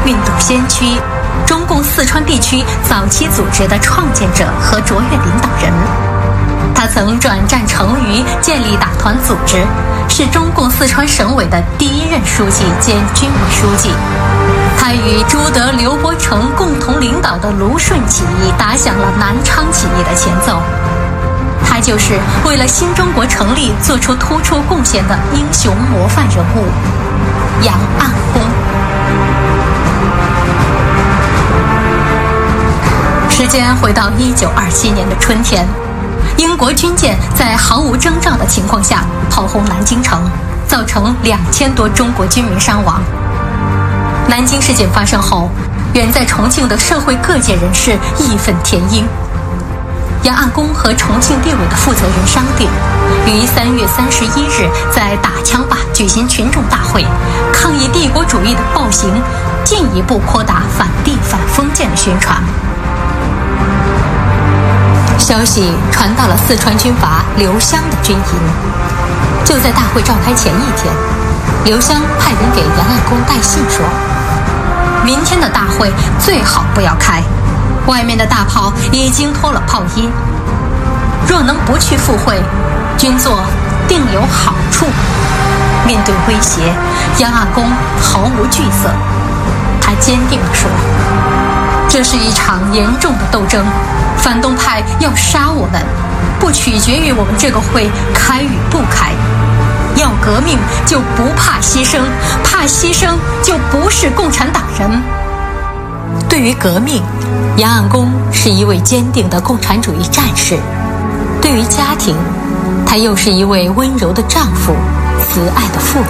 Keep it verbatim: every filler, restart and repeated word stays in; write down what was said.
运动先驱，中共四川地区早期组织的创建者和卓越领导人。他曾转战成渝，建立党团组织，是中共四川省委的第一任书记兼军委书记。他与朱德、刘伯承共同领导的卢顺起义打响了南昌起义的前奏。他就是为了新中国成立做出突出贡献的英雄模范人物杨岸公。时间回到一九二七年的春天，英国军舰在毫无征兆的情况下炮轰南京城，造成两千多中国军民伤亡。南京事件发生后，远在重庆的社会各界人士义愤填膺。杨岸公和重庆地委的负责人商定，于三月三十一日在大枪坝举行群众大会，抗议帝国主义的暴行，进一步扩大反帝反封建的宣传。消息传到了四川军阀刘湘的军营。就在大会召开前一天，刘湘派人给杨岸公带信说，明天的大会最好不要开，外面的大炮已经脱了炮音，若能不去赴会，军座定有好处。面对威胁，杨岸公毫无惧色，他坚定地说，这是一场严重的斗争，反动派要杀我们，不取决于我们这个会开与不开。要革命就不怕牺牲，怕牺牲就不是共产党人。对于革命，杨岸公是一位坚定的共产主义战士；对于家庭，他又是一位温柔的丈夫，慈爱的父